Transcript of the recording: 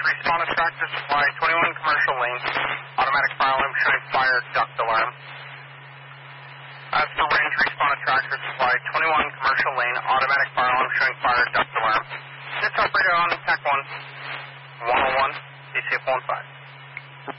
Respawn to Tractor Supply, 21 Commercial Lane, automatic fire alarm showing fire duct alarm. As for range, Respawn to Tractor Supply, 21 Commercial Lane, automatic fire alarm showing fire duct alarm. This operator on TAC 1, 101, ACF 15.